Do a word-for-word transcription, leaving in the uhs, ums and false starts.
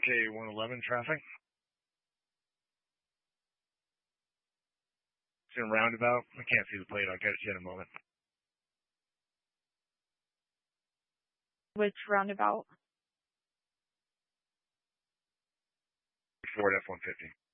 K one eleven traffic. It's in a roundabout. I can't see the plate. I'll get it to you in a moment. Which roundabout? Ford F one fifty.